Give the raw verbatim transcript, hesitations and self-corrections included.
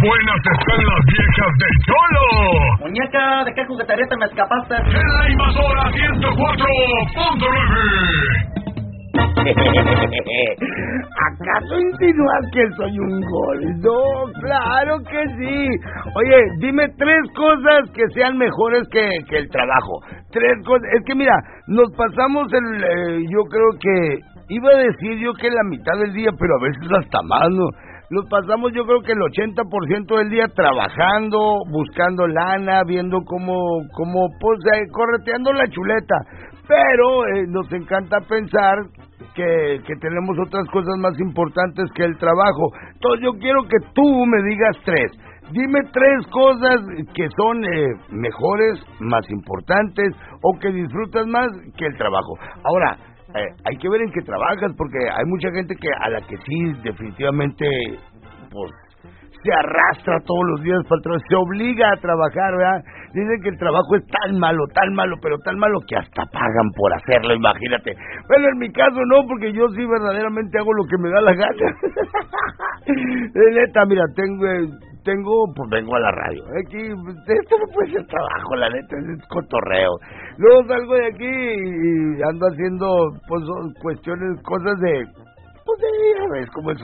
buenas están las viejas del Cholo! Muñeca, ¿de qué juguetería te me escapaste? ¡En la invasora ciento cuatro punto nueve! ¿Acaso insinúas que soy un gordo? ¡Claro que sí! Oye, dime tres cosas que sean mejores que, que el trabajo. Tres cosas. Es que mira, nos pasamos el... Eh, yo creo que... Iba a decir yo que la mitad del día, pero a veces hasta más, ¿no? Nos pasamos yo creo que el ochenta por ciento del día trabajando, buscando lana, viendo cómo, cómo pues, eh, correteando la chuleta. Pero eh, nos encanta pensar que, que tenemos otras cosas más importantes que el trabajo. Entonces yo quiero que tú me digas tres. Dime tres cosas que son eh, mejores, más importantes o que disfrutas más que el trabajo. Ahora, eh, hay que ver en qué trabajas, porque hay mucha gente que a la que sí definitivamente pues se arrastra todos los días para atrás, se obliga a trabajar, ¿verdad? Dicen que el trabajo es tan malo, tan malo, pero tan malo que hasta pagan por hacerlo, imagínate. Bueno, en mi caso no, porque yo sí verdaderamente hago lo que me da la gana. De neta, mira, tengo, tengo, pues vengo a la radio. Aquí, esto no puede ser trabajo, la neta, es cotorreo. Luego salgo de aquí y ando haciendo, pues, cuestiones, cosas de, pues, de, ya ves cómo es